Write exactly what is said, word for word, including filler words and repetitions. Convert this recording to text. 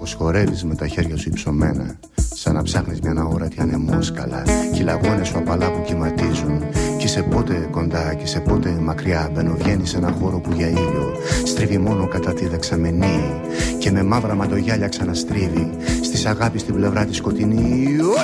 πως χορεύεις με τα χέρια σου υψωμένα, σαν να ψάχνεις μια αόρατη ανεμόσκαλα. Κι οι λαγώνες σου απαλά που κυματίζουν. Κι είσαι πότε κοντά, κι είσαι πότε μακριά. Μπαινοβγαίνεις σε ένα χώρο που για ήλιο στρίβει μόνο κατά τη δεξαμενή. Και με μαύρα μαντογιάλια ξαναστρίβει στις αγάπη στην πλευρά τη σκοτεινή.